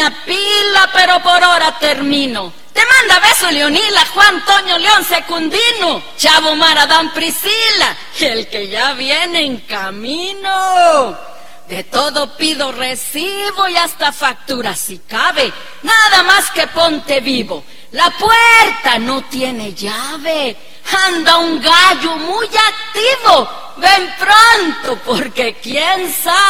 pila, pero por hora termino. Te manda beso Leonila, Juan Toño León Secundino, Chavo Maradán Priscila, el que ya viene en camino. De todo pido recibo y hasta factura si cabe, nada más que ponte vivo. La puerta no tiene llave, anda un gallo muy activo. Ven pronto porque quién sabe